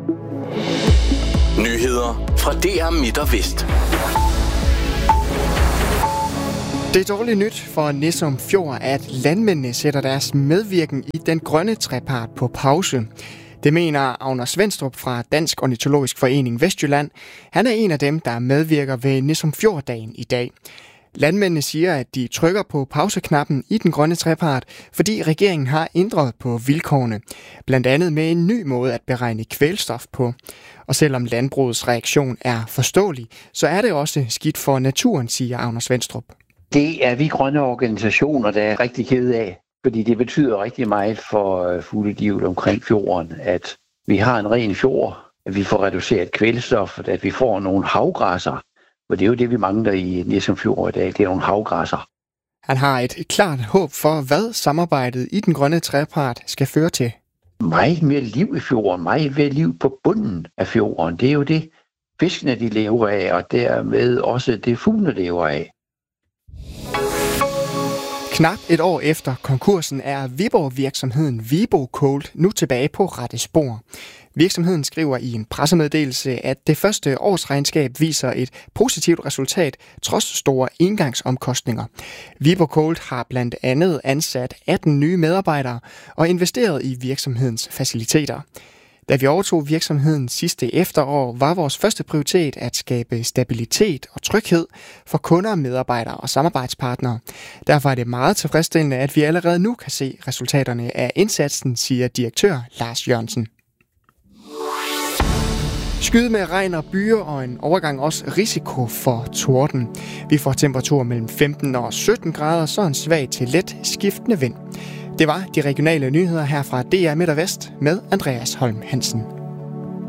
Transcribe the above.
Nyheder fra DR Midt og Vest. Det er dårligt nyt for Nissum Fjord, at landmændene sætter deres medvirken i den grønne trepart på pause. Det mener Agner Svendstrup fra Dansk Ornitologisk Forening Vestjylland. Han er en af dem, der medvirker ved Nissum Fjord-dagen i dag. Landmændene siger, at de trykker på pauseknappen i den grønne trepart, fordi regeringen har ændret på vilkårene. Blandt andet med en ny måde at beregne kvælstof på. Og selvom landbrugets reaktion er forståelig, så er det også skidt for naturen, siger Agner Svendstrup. Det er vi grønne organisationer, der er rigtig kede af, fordi det betyder rigtig meget for fuglelivet omkring fjorden, at vi har en ren fjord, at vi får reduceret kvælstof, at vi får nogle havgræsser. Og det er jo det, vi mangler i Nissum Fjord i dag, det er nogle havgræsser. Han har et klart håb for, hvad samarbejdet i den grønne trepart skal føre til. Meget mere liv i fjorden, meget mere liv på bunden af fjorden. Det er jo det, fiskene de lever af, og dermed også det fuglene lever af. Knap et år efter konkursen er Viborg-virksomheden Vibocold nu tilbage på rette spor. Virksomheden skriver i en pressemeddelelse, at det første årsregnskab viser et positivt resultat trods store engangsomkostninger. Vibocold har blandt andet ansat 18 nye medarbejdere og investeret i virksomhedens faciliteter. Da vi overtog virksomheden sidste efterår, var vores første prioritet at skabe stabilitet og tryghed for kunder, medarbejdere og samarbejdspartnere. Derfor er det meget tilfredsstillende, at vi allerede nu kan se resultaterne af indsatsen, siger direktør Lars Jørgensen. Skyde med regn og byer og en overgang også risiko for torden. Vi får temperaturer mellem 15 og 17 grader, så en svag til let skiftende vind. Det var de regionale nyheder her fra DR Midt og Vest med Andreas Holm Hansen.